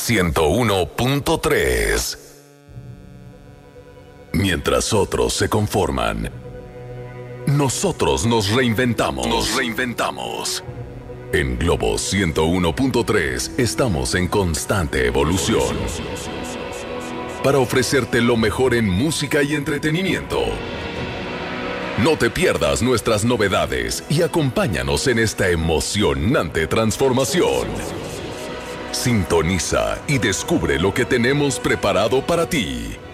101.3. Mientras otros se conforman, nosotros nos reinventamos. En Globo 101.3 estamos en constante evolución para ofrecerte lo mejor en música y entretenimiento. No te pierdas nuestras novedades y acompáñanos en esta emocionante transformación. Sintoniza y descubre lo que tenemos preparado para ti.